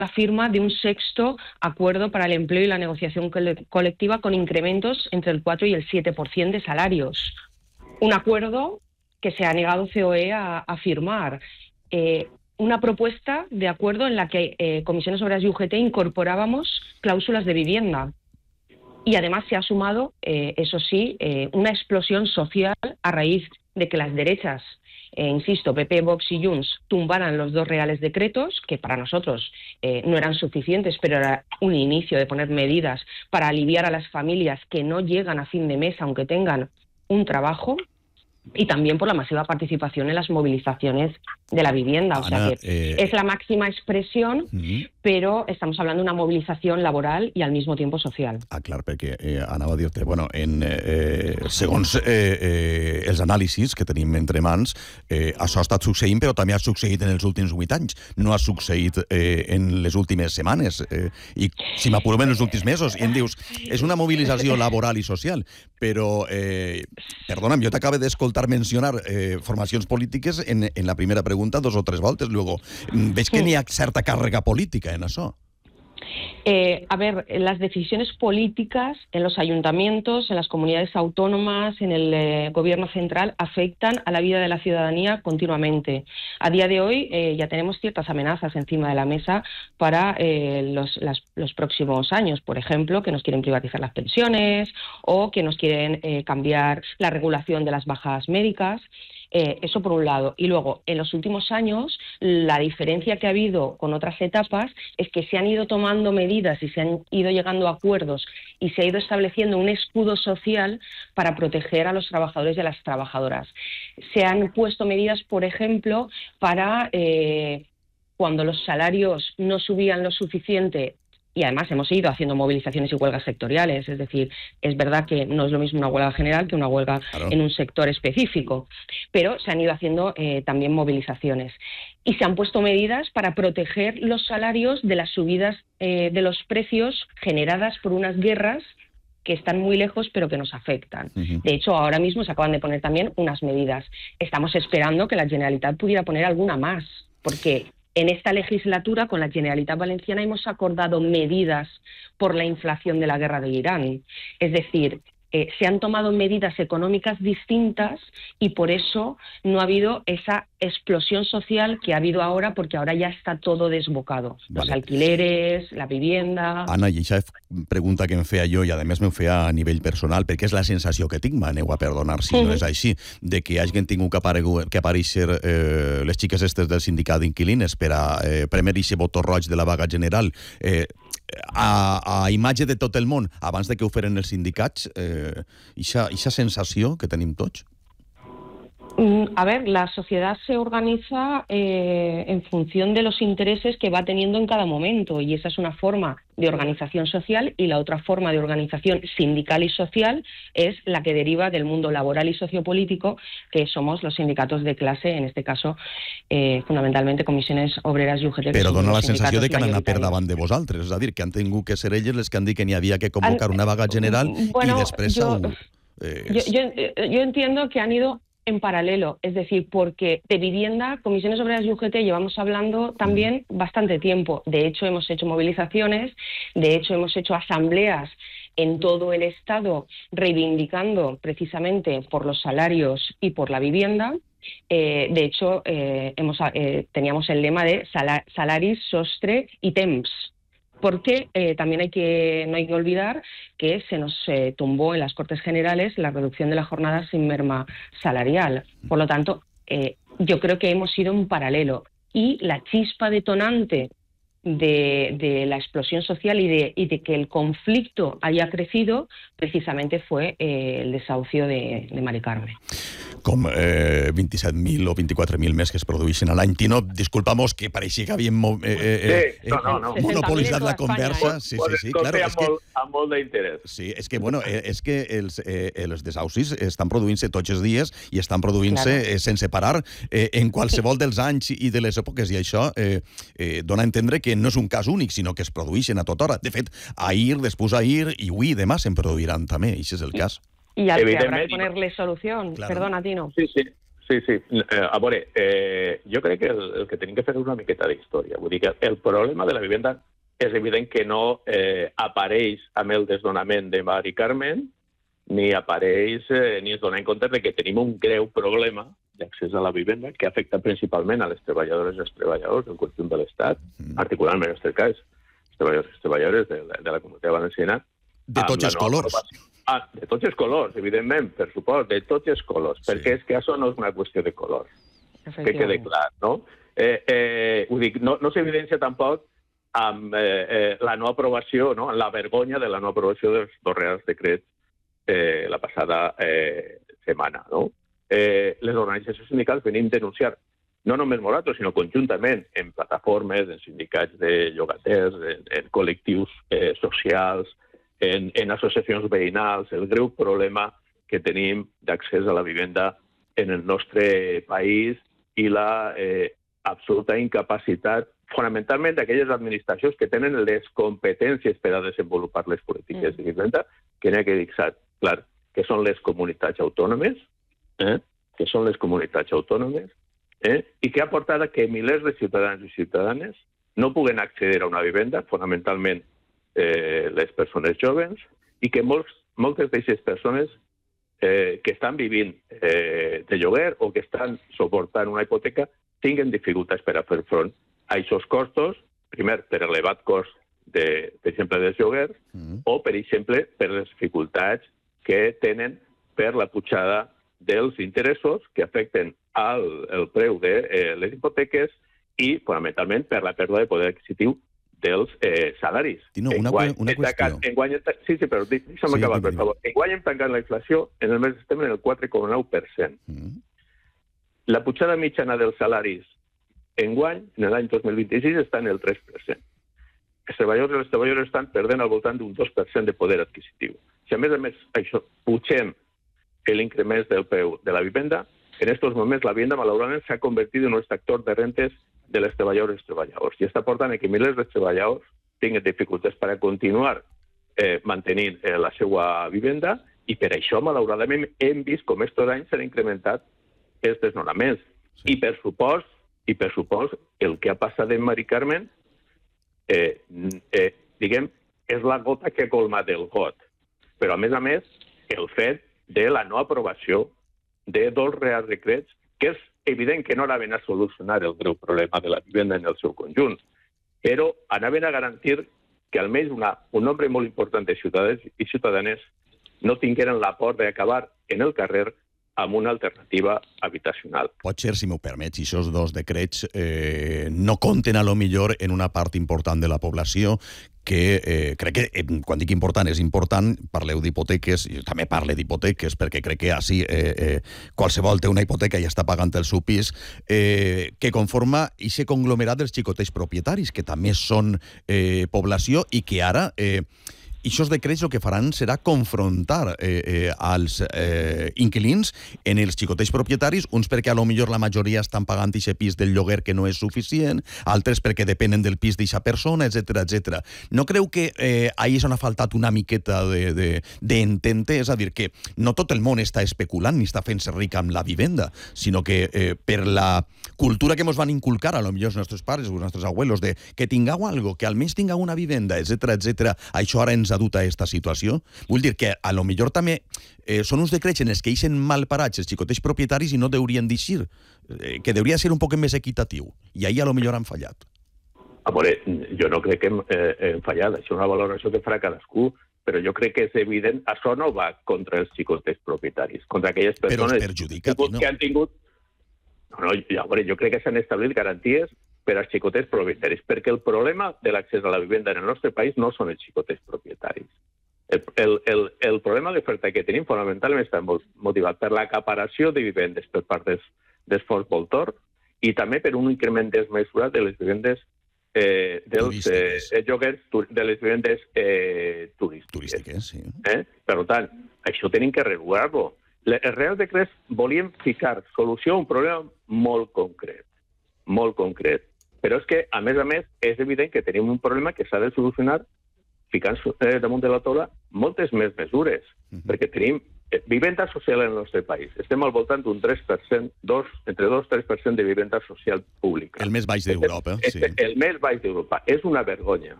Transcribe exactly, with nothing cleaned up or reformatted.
la firma de un sexto acuerdo para el empleo y la negociación cole- colectiva con incrementos entre el cuatro y el siete por ciento de salarios. Un acuerdo que se ha negado C O E a, a firmar. Eh, una propuesta de acuerdo en la que eh, Comisiones Obreras y U G T incorporábamos cláusulas de vivienda. Y además se ha sumado, eh, eso sí, eh, una explosión social a raíz de que las derechas, eh, insisto, P P, Vox y Junts, tumbaran los dos reales decretos, que para nosotros eh, no eran suficientes, pero era un inicio de poner medidas para aliviar a las familias que no llegan a fin de mes, aunque tengan un trabajo, y también por la masiva participación en las movilizaciones de la vivienda. O Ana, sea que eh... es la máxima expresión, mm-hmm. però estamos hablando de una movilización laboral i al mismo tiempo social. Ah, clar, perquè eh, anava a dir-te, bueno, en, eh, segons eh, eh, els anàlisis que tenim entre mans, eh, això ha estat succeint, però també ha succeït en els últims vuit anys. No ha succeït eh, en les últimes setmanes. Eh, I si m'apurem en els últims mesos, i em dius, és una mobilització laboral i social, però, eh, perdona'm, jo t'acabo d'escoltar mencionar eh, formacions polítiques en, en la primera pregunta dos o tres voltes. Luego, veig que n'hi ha certa càrrega política en això. Eh, a ver, las decisiones políticas en los ayuntamientos, en las comunidades autónomas, en el eh, gobierno central afectan a la vida de la ciudadanía continuamente. A día de hoy eh, ya tenemos ciertas amenazas encima de la mesa para eh, los, las, los próximos años. Por ejemplo, que nos quieren privatizar las pensiones o que nos quieren eh, cambiar la regulación de las bajas médicas. Eh, eso por un lado. Y luego, en los últimos años, la diferencia que ha habido con otras etapas es que se han ido tomando medidas y se han ido llegando a acuerdos y se ha ido estableciendo un escudo social para proteger a los trabajadores y a las trabajadoras. Se han puesto medidas, por ejemplo, para eh, cuando los salarios no subían lo suficiente. Y además hemos ido haciendo movilizaciones y huelgas sectoriales, es decir, es verdad que no es lo mismo una huelga general que una huelga claro. en un sector específico, pero se han ido haciendo eh, también movilizaciones. Y se han puesto medidas para proteger los salarios de las subidas eh, de los precios generadas por unas guerras que están muy lejos pero que nos afectan. Uh-huh. De hecho, ahora mismo se acaban de poner también unas medidas. Estamos esperando que la Generalitat pudiera poner alguna más, porque en esta legislatura, con la Generalitat Valenciana, hemos acordado medidas por la inflación de la guerra de Irán. Es decir, eh, se han tomado medidas económicas distintas y por eso no ha habido esa explosión social que ha habido ahora, porque ahora ya está todo desbocado. Vale. Los alquileres, la vivienda... Anna, i aquesta pregunta que em feia jo, i a més m'ho feia a nivell personal, perquè és la sensació que tinc, m'aneu a perdonar si mm-hmm. no és així, de que hagin tingut que, aparegut, que aparèixer eh, les xiques estes del sindicat d'inquilines per a eh, premer aquest botó roig de la vaga general eh, a, a imatge de tot el món, abans de que ho feren els sindicats, eh, aquesta sensació que tenim tots? A ver, la sociedad se organiza eh, en función de los intereses que va teniendo en cada momento, y esa es una forma de organización social, y la otra forma de organización sindical y social es la que deriva del mundo laboral y sociopolítico, que somos los sindicatos de clase, en este caso eh, fundamentalmente Comisiones Obreras i U G T. Però dona la sensació de que han anat per davant de vosaltres, és a dir, que han tingut que ser elles les que han dit que n'hi havia que convocar una vaga general bueno, y després... Yo, un, eh, yo, yo, yo entiendo que han ido en paralelo, es decir, porque de vivienda, Comisiones Obreras y U G T llevamos hablando también bastante tiempo. De hecho, hemos hecho movilizaciones, de hecho, hemos hecho asambleas en todo el Estado reivindicando precisamente por los salarios y por la vivienda. Eh, de hecho, eh, hemos, eh, teníamos el lema de sal- salaris, sostre y temps. Porque eh, también hay que, no hay que olvidar que se nos eh, tumbó en las Cortes Generales la reducción de la jornada sin merma salarial. Por lo tanto, eh, yo creo que hemos ido en paralelo. Y la chispa detonante de, de la explosión social y de, y de que el conflicto haya crecido precisamente fue eh, el desahucio de, de Mari Carme. Com eh, vint-i-set mil o vint-i-quatre mil més que es produeixen a l'any. Tino, disculpamos que pareixia que havíem eh, eh, sí, no, no, no. eh, monopolitzat la conversa. Sí, sí, sí, claro, és que, molt, amb molt d'interès. Sí, és que, bueno, eh, és que els, eh, els desaucis estan produint-se tots els dies i estan produint-se claro. eh, sense parar eh, en qualsevol dels anys i de les èpoques, i això eh, eh, dona a entendre que no és un cas únic, sinó que es produeixen a tota hora. De fet, ahir, després ahir i avui i demà se'n produiran també, i això és el cas. Y al que habrá que ponerle solución. Claro. Perdona, Tino. Sí, sí. Sí, sí. Eh, a veure, eh, jo crec que el, el que tenim que fer és una miqueta d'història. Vull dir que el problema de la vivenda és evident que no eh, apareix amb el desnonament de Mari Carmen, ni apareix, eh, ni es dona en compte de que tenim un greu problema d'accés a la vivenda que afecta principalment a les treballadores i els treballadors del conjunt de l'Estat, mm. particularment en aquest cas, els treballadors i les treballadores de, de la Comunitat Valenciana. De tots els colors. Ah, de tots els colors, evidentment, per supost, de tots els colors, sí. Perquè és que això no és una qüestió de colors, que quede clar, no? Eh, eh, ho dic, no, no s'evidencia tampoc amb eh, eh, la no aprovació, no? La vergonya de la no aprovació dels dos reals decrets eh, la passada eh, setmana, no? Eh, les organitzacions sindicals venim denunciar, no només Morato, sinó conjuntament en plataformes, en sindicats de llogaters, en, en col·lectius eh, socials, En, en associacions veïnals, el greu problema que tenim d'accés a la vivenda en el nostre país i la eh, absoluta incapacitat, fonamentalment d'aquelles administracions que tenen les competències per a desenvolupar les polítiques mm. de vivenda, que n'hi ha que dir, clar, que són les comunitats autònomes, eh? que són les comunitats autònomes, eh? i que ha portat a que milers de ciutadans i ciutadanes no puguen accedir a una vivenda, fonamentalment Eh, les persones joves, i que molts, moltes d'aquestes persones eh, que estan vivint eh, de lloguer o que estan suportant una hipoteca tinguen dificultats per a fer front a aquests costos, primer per elevat cost, de, per exemple, dels lloguers, mm. o, per exemple, per les dificultats que tenen per la pujada dels interessos que afecten al, el preu de eh, les hipoteques i, fonamentalment, per la pèrdua de poder adquisitiu dels eh, salaris. Tino, una, enguany, una qüestió. Tacat, enguany, sí, sí, però deixa'm sí, acabar, per favor. Enguany hem tancat la inflació en el mes de setembre en el quatre coma nou per cent. Mm. La pujada mitjana dels salaris enguany, en l'any dos mil vint-i-sis, està en el tres per cent. Els treballadors i les treballadores estan perdent al voltant d'un dos per cent de poder adquisitiu. Si a més a més això pugem l'increment del preu de la vivenda, en aquests moments la vivenda, malauradament, s'ha convertit en un sector de rentes de les treballadores i treballadors. I està portant a que milers de treballadors tinguin dificultats per a continuar eh, mantenint eh, la seva vivenda, i per això, malauradament, hem vist com aquests anys s'han incrementat els desnonaments. Sí. I per supost, i per supost, el que ha passat en Mari Carmen, eh, eh, diguem, és la gota que ha colmat el got. Però, a més a més, el fet de la no aprovació de dos reals decrets, que és evident que no anaven a solucionar el greu problema de la vivenda en el seu conjunt, però anaven a garantir que almenys una, un nombre molt important de ciutadans i ciutadanes no tingueren la por d'acabar en el carrer amb una alternativa habitacional. Pot ser, si m'ho permets, si aquests dos decrets eh, no compten a lo millor en una part important de la població que eh, crec que, eh, quan dic important, és important, parleu d'hipoteques, jo també parle d'hipoteques, perquè crec que així eh, eh, qualsevol té una hipoteca i està pagant el seu pis, eh, que conforma aquest conglomerat dels xicotets propietaris, que també són eh, població i que ara... Eh, I aquests decrets el que faran serà confrontar eh, eh, als eh, inquilins en els xicotets propietaris, uns perquè a lo millor la majoria estan pagant aquest pis del lloguer que no és suficient, altres perquè depenen del pis d'aquesta persona, etcètera, etcètera. No creu que eh, ahí s'ha faltat una miqueta d'entente? És a dir, que no tot el món està especulant ni està fent-se ric amb la vivenda, sinó que eh, per la cultura que ens van inculcar, a lo millor els nostres pares o els nostres abuelos, de que tingueu algo, que almenys tingueu una vivenda, etcètera, etcètera, això ara ens ha dut a aquesta situació? Vull dir que a lo millor també eh, són uns decrets en els que eixen mal parats els xicotets propietaris i no deurien d'eixir, eh, que hauria de ser un poc més equitatiu. I ahir a lo millor han fallat. A veure, jo no crec que hem, eh, hem fallat. Això és una valoració que farà cadascú, però jo crec que és evident, això no va contra els xicotets propietaris, contra aquelles persones perjudica, que, que han tingut... No, no, a veure, jo crec que s'han establit garanties per als xicotets propietaris, perquè el problema de l'accés a la vivenda en el nostre país no són els xicotets propietaris. El, el, el, el problema d'oferta que tenim fonamentalment està motivat per l'acaparació de vivendes per part dels, dels fons voltor i també per un increment desmesurat de les vivendes eh, dels eh, lloguers, de les vivendes eh, turístiques. Turístiques, sí. Eh? Per tant, això tenim que regular-lo. Els Reals Decrets volien ficar solució a un problema molt concret, molt concret. Però és que, a més a més, és evident que tenim un problema que s'ha de solucionar ficant eh, damunt de la taula moltes més mesures, uh-huh. perquè tenim vivenda social en el nostre país. Estem al voltant d'un tres per cent, dos, entre dos i tres per cent de vivenda social pública. El més baix d'Europa, sí. El més baix d'Europa. És una vergonya.